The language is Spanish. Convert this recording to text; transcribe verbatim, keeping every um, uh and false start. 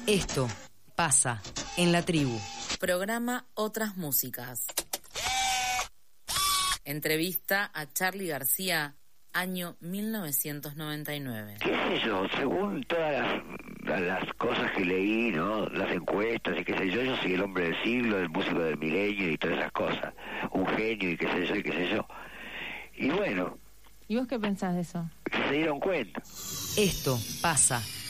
Esto pasa en la tribu. Programa Otras Músicas. Entrevista a Charly García, año mil novecientos noventa y nueve. ¿Qué sé yo? Según todas las, las cosas que leí, ¿no? Las encuestas y qué sé yo, yo soy el hombre del siglo, el músico del milenio y todas esas cosas. Un genio y qué sé yo y qué sé yo. Y bueno. ¿Y vos qué pensás de eso? Se dieron cuenta. Esto pasa